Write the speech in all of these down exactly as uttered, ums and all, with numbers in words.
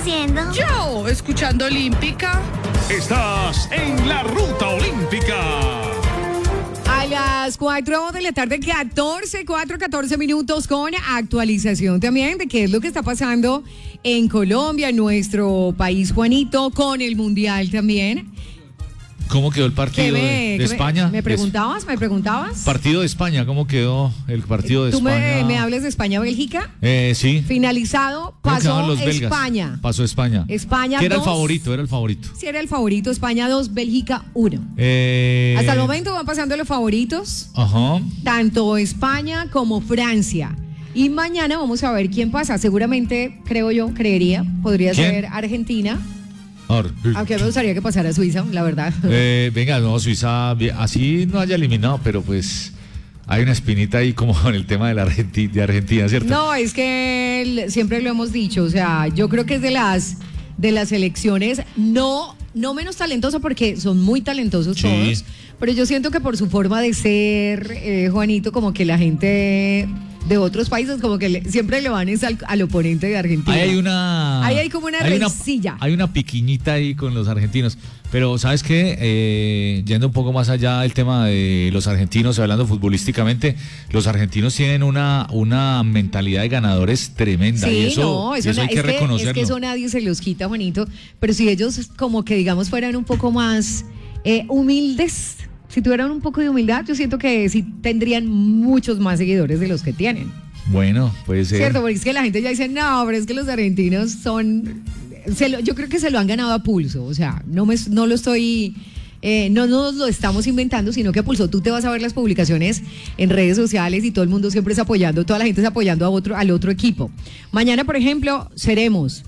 haciendo? Yo, escuchando Olímpica. Estás en la Ruta Olímpica. A las cuatro de la tarde, catorce, cuatro, catorce minutos, con actualización también de qué es lo que está pasando en Colombia, en nuestro país, Juanito, con el Mundial también. ¿Cómo quedó el partido me, de, de España? ¿Me preguntabas? ¿Me preguntabas? Partido de España, ¿cómo quedó el partido de ¿Tú España? ¿Tú me, me hablas de España-Bélgica? Eh, sí. Finalizado, pasó los belgas? España. Pasó España. España ¿Qué era dos, el favorito? Era el favorito. Sí, era el favorito. España dos, Bélgica uno. Eh... Hasta el momento van pasando los favoritos. Ajá. Tanto España como Francia. Y mañana vamos a ver quién pasa. Seguramente, creo yo, creería, podría ¿Quién? ser Argentina. Ahora, Aunque me gustaría que pasara Suiza, la verdad. Eh, venga, no, Suiza, así no haya eliminado, pero pues hay una espinita ahí como con el tema de, la Argenti- de Argentina, ¿cierto? No, es que el, siempre lo hemos dicho, o sea, yo creo que es de las de las selecciones no, no menos talentosa, porque son muy talentosos Sí. todos, pero yo siento que por su forma de ser, eh, Juanito, como que la gente de otros países como que le, siempre le van al, al oponente de Argentina. Ahí hay una... Ahí hay como una hay rencilla. Hay una piquiñita ahí con los argentinos. Pero, ¿sabes qué? Eh, yendo un poco más allá del tema de los argentinos, hablando futbolísticamente, los argentinos tienen una, una mentalidad de ganadores tremenda. Sí, y eso, no, eso eso hay na- que es reconocerlo. Es que eso nadie se los quita, Juanito. Pero si ellos, como que digamos, fueran un poco más eh, humildes, si tuvieran un poco de humildad, yo siento que sí tendrían muchos más seguidores de los que tienen. Bueno, puede ser. Cierto, porque es que la gente ya dice, no, pero es que los argentinos son... Se lo, yo creo que se lo han ganado a pulso, o sea, no, me, no lo estoy... Eh, no nos lo estamos inventando, sino que a pulso. Tú te vas a ver las publicaciones en redes sociales y todo el mundo siempre es apoyando, toda la gente es apoyando a otro, al otro equipo. Mañana, por ejemplo, seremos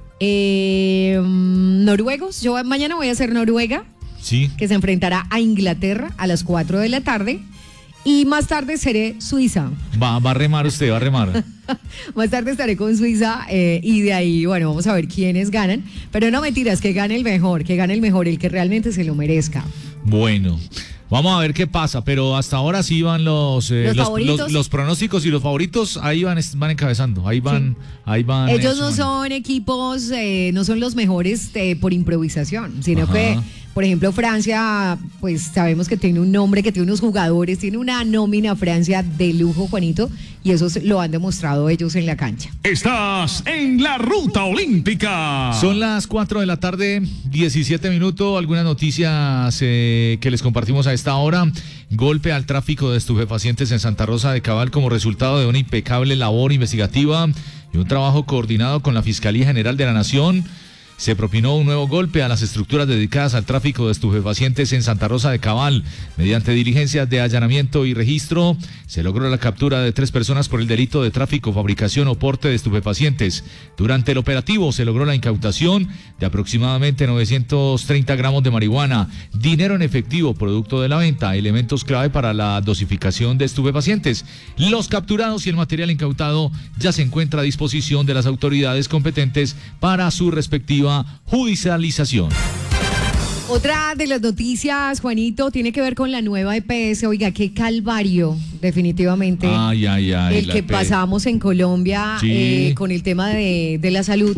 eh, noruegos. Yo mañana voy a ser Noruega, Sí. que se enfrentará a Inglaterra a las cuatro de la tarde. Y más tarde seré Suiza. Va, va a remar usted, va a remar. Más tarde estaré con Suiza eh, y de ahí, bueno, vamos a ver quiénes ganan. Pero no mentiras, que gane el mejor, que gane el mejor, el que realmente se lo merezca. Bueno, vamos a ver qué pasa, pero hasta ahora sí van los eh, Los los, favoritos. los- los pronósticos y los favoritos, ahí van, van encabezando, ahí van, ahí van. Ellos eh, no sumando. son equipos, eh, no son los mejores eh, por improvisación, sino Ajá. que, por ejemplo, Francia, pues sabemos que tiene un nombre, que tiene unos jugadores, tiene una nómina Francia de lujo, Juanito, y eso se- lo han demostrado ellos en la cancha. Estás en la Ruta Olímpica. Son las cuatro de la tarde, diecisiete minutos, algunas noticias eh, que les compartimos a esta hora. Golpe al tráfico de estupefacientes en Santa Rosa de Cabal como resultado de una impecable labor investigativa y un trabajo coordinado con la Fiscalía General de la Nación. Se propinó un nuevo golpe a las estructuras dedicadas al tráfico de estupefacientes en Santa Rosa de Cabal. Mediante diligencias de allanamiento y registro, se logró la captura de tres personas por el delito de tráfico, fabricación o porte de estupefacientes. Durante el operativo se logró la incautación de aproximadamente novecientos treinta gramos de marihuana, dinero en efectivo, producto de la venta, elementos clave para la dosificación de estupefacientes. Los capturados y el material incautado ya se encuentra a disposición de las autoridades competentes para su respectiva judicialización. Otra de las noticias, Juanito, tiene que ver con la nueva E P S. Oiga, qué calvario, definitivamente. Ay, ay, ay. el la que E P. pasamos en Colombia Sí. eh, con el tema de, de la salud.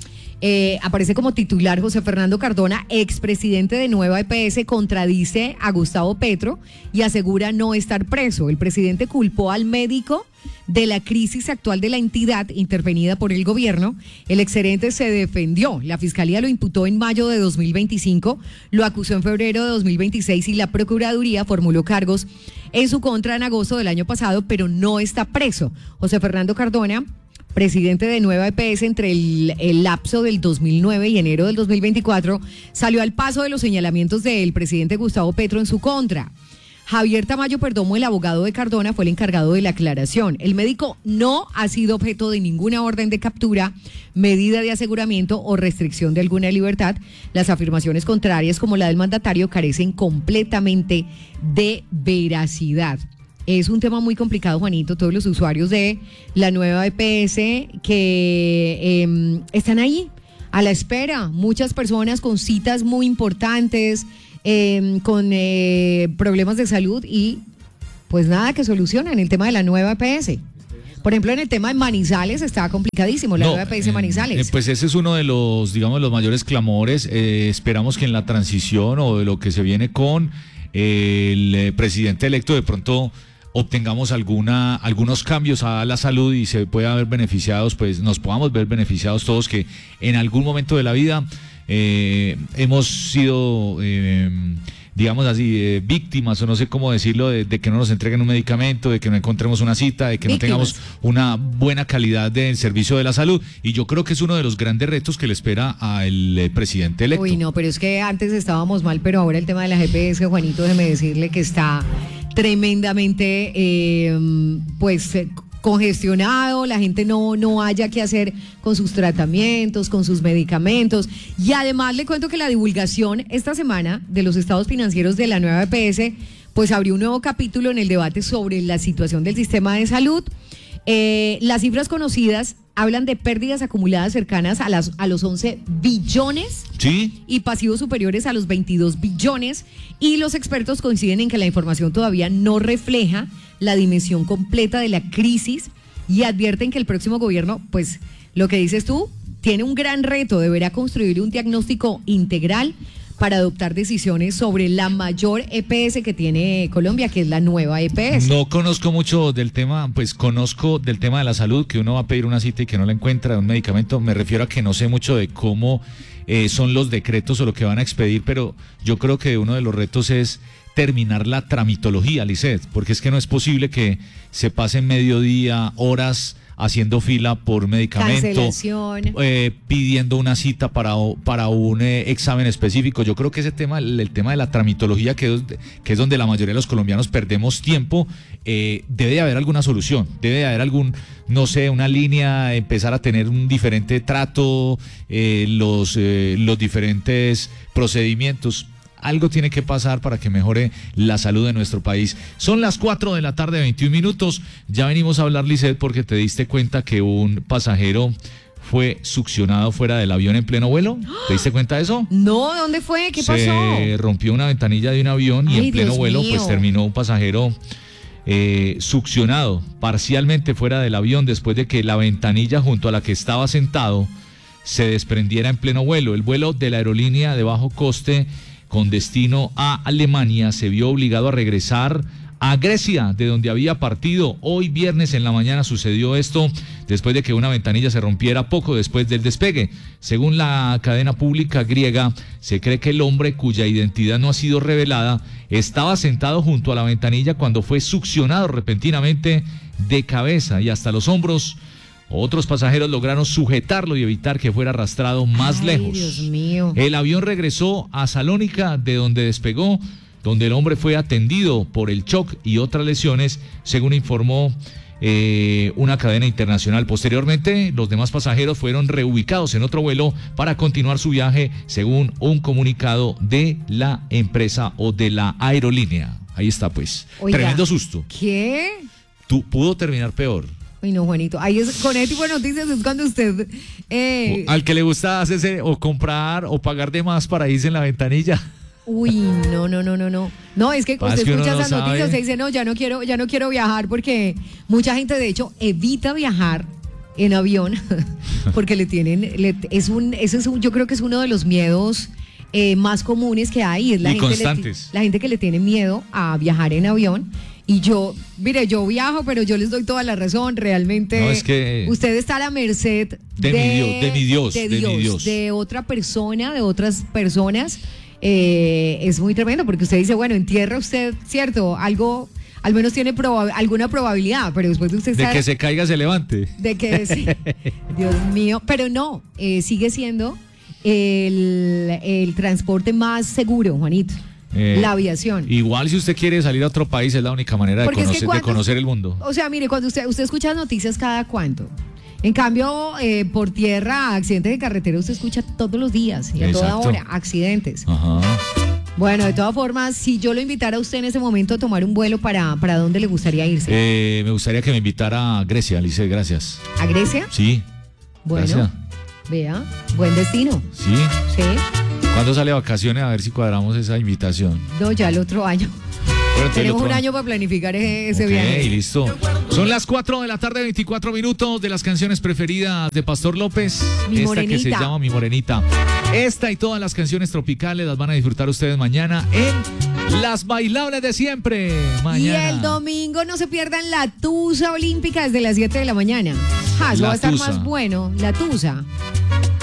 Eh, aparece como titular José Fernando Cardona, expresidente de Nueva E P S, contradice a Gustavo Petro y asegura no estar preso. El presidente culpó al médico de la crisis actual de la entidad intervenida por el gobierno. El exgerente se defendió. La fiscalía lo imputó en mayo de dos mil veinticinco, lo acusó en febrero de dos mil veintiséis y la procuraduría formuló cargos en su contra en agosto del año pasado, pero no está preso. José Fernando Cardona, presidente de Nueva E P S, entre el, el lapso del dos mil nueve y enero del dos mil veinticuatro, salió al paso de los señalamientos del presidente Gustavo Petro en su contra. Javier Tamayo Perdomo, el abogado de Cardona, fue el encargado de la aclaración. El médico no ha sido objeto de ninguna orden de captura, medida de aseguramiento o restricción de alguna libertad. Las afirmaciones contrarias, como la del mandatario, carecen completamente de veracidad. Es un tema muy complicado, Juanito. Todos los usuarios de la nueva E P S que eh, están ahí a la espera. Muchas personas con citas muy importantes, eh, con eh, problemas de salud y pues nada que solucionan el tema de la nueva E P S. Por ejemplo, en el tema de Manizales está complicadísimo, la No, nueva E P S eh, Manizales. eh, pues ese es uno de los, digamos, los mayores clamores. Eh, esperamos que en la transición o de lo que se viene con eh, el eh, presidente electo de pronto obtengamos alguna algunos cambios a la salud y se pueda ver beneficiados, pues nos podamos ver beneficiados todos que en algún momento de la vida eh, hemos sido eh, digamos así, eh, víctimas, o no sé cómo decirlo, de, de que no nos entreguen un medicamento, de que no encontremos una cita, de que Víctimas. no tengamos una buena calidad del servicio de la salud. Y yo creo que es uno de los grandes retos que le espera al eh, presidente electo. Uy, no, pero es que antes estábamos mal, pero ahora el tema de la G P S, Juanito, déjeme decirle que está tremendamente, eh, pues... eh, congestionado, la gente no, no haya qué hacer con sus tratamientos, con sus medicamentos. Y además le cuento que la divulgación esta semana de los estados financieros de la nueva E P S, pues abrió un nuevo capítulo en el debate sobre la situación del sistema de salud. Eh, las cifras conocidas hablan de pérdidas acumuladas cercanas a, las, a los once billones ¿Sí? y pasivos superiores a los veintidós billones, y los expertos coinciden en que la información todavía no refleja la dimensión completa de la crisis y advierten que el próximo gobierno, pues lo que dices tú, tiene un gran reto, deberá construir un diagnóstico integral para adoptar decisiones sobre la mayor E P S que tiene Colombia, que es la nueva E P S. No conozco mucho del tema, pues conozco del tema de la salud, que uno va a pedir una cita y que no la encuentra, un medicamento. Me refiero a que no sé mucho de cómo eh, son los decretos o lo que van a expedir, pero yo creo que uno de los retos es terminar la tramitología, Lisset, porque es que no es posible que se pasen mediodía, horas haciendo fila por medicamento, Cancelación. eh, pidiendo una cita para, para un eh, examen específico. Yo creo que ese tema, el, el tema de la tramitología, que es, que es donde la mayoría de los colombianos perdemos tiempo, eh, debe de haber alguna solución, debe de haber algún, no sé, una línea, empezar a tener un diferente trato, eh, los, eh, los diferentes procedimientos. Algo tiene que pasar para que mejore la salud de nuestro país. Son las cuatro de la tarde, veintiún minutos. Ya venimos a hablar, Lisset, porque te diste cuenta que un pasajero fue succionado fuera del avión en pleno vuelo. ¿Te diste cuenta de eso? No, ¿dónde fue? ¿Qué Se pasó? rompió una ventanilla de un avión y Ay, en pleno Dios vuelo mío. pues terminó un pasajero eh, succionado parcialmente fuera del avión después de que la ventanilla junto a la que estaba sentado se desprendiera en pleno vuelo. El vuelo de la aerolínea de bajo coste con destino a Alemania se vio obligado a regresar a Grecia, de donde había partido. Hoy viernes en la mañana sucedió esto después de que una ventanilla se rompiera poco después del despegue. Según la cadena pública griega, se cree que el hombre, cuya identidad no ha sido revelada, estaba sentado junto a la ventanilla cuando fue succionado repentinamente de cabeza y hasta los hombros. Otros pasajeros lograron sujetarlo y evitar que fuera arrastrado más Ay, lejos. Dios mío. El avión regresó a Salónica, de donde despegó, donde el hombre fue atendido por el shock y otras lesiones, según informó eh, una cadena internacional. Posteriormente, los demás pasajeros fueron reubicados en otro vuelo para continuar su viaje, según un comunicado de la empresa o de la aerolínea. Ahí está, pues. Oiga, Tremendo susto. ¿Qué? Tú, pudo terminar peor. Uy, no, Juanito. Ahí es, con ese tipo de noticias es cuando usted... Eh, Al que le gusta hacerse o comprar o pagar de más para irse en la ventanilla. Uy, no, no, no, no, no. No, es que Pasa usted que uno escucha no esas noticias, sabe. usted dice, no, ya no quiero, ya no quiero viajar, porque mucha gente, de hecho, evita viajar en avión porque le tienen, le, es un, ese es un, yo creo que es uno de los miedos eh, más comunes que hay, es la Y gente constantes. Le, la gente que le tiene miedo a viajar en avión. Y yo, mire, yo viajo, pero yo les doy toda la razón, realmente. No, es que- usted está a la merced De mi Dios, de mi Dios, de de mi Dios, Dios. de otra persona, de otras personas. Eh, es muy tremendo porque usted dice, bueno, en tierra usted, cierto, algo, al menos tiene proba- alguna probabilidad, pero después de usted De está... que se caiga, se levante. De que sí. Dios mío, pero no, eh, sigue siendo el, el transporte más seguro, Juanito, Eh, la aviación. Igual si usted quiere salir a otro país es la única manera de Porque es que conocer, de cuando- conocer el mundo. O sea, mire, cuando usted, usted escucha noticias cada cuánto. En cambio, eh, por tierra, accidentes de carretera usted escucha todos los días y a toda Exacto. hora, accidentes. Ajá. Bueno, de todas formas, si yo lo invitara a usted en ese momento a tomar un vuelo, ¿para, para dónde le gustaría irse? Eh, me gustaría que me invitara a Grecia, Alice, gracias. ¿A Grecia? Sí, Bueno, gracias. vea, buen destino. Sí. Sí, ¿Cuándo sale de vacaciones? A ver si cuadramos esa invitación. no, ya el otro año. entonces Tenemos lo un proba- año para planificar ese, ese Ok, viaje. listo. Son las cuatro de la tarde, veinticuatro minutos, de las canciones preferidas de Pastor López. Mi esta que se morenita. llama Mi Morenita. Esta y todas las canciones tropicales las van a disfrutar ustedes mañana en Las Bailables de Siempre. Mañana. Y el domingo no se pierdan la Tusa Olímpica desde las siete de la mañana. Ja, eso La va a estar Tusa. más bueno. La Tusa.